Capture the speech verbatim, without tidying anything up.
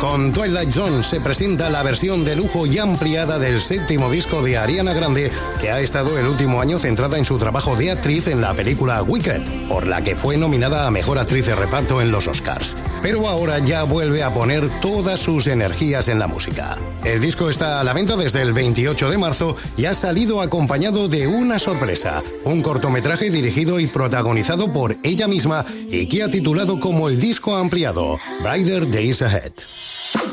Con Twilight Zone se presenta la versión de lujo y ampliada del séptimo disco de Ariana Grande, que ha estado el último año centrada en su trabajo de actriz en la película Wicked, por la que fue nominada a Mejor Actriz de Reparto en los Oscars. Pero ahora ya vuelve a poner todas sus energías en la música. El disco está a la venta desde el veintiocho de marzo y ha salido acompañado de una sorpresa, un cortometraje dirigido y protagonizado por ella misma y que ha titulado como el disco ampliado Brighter Days Ahead.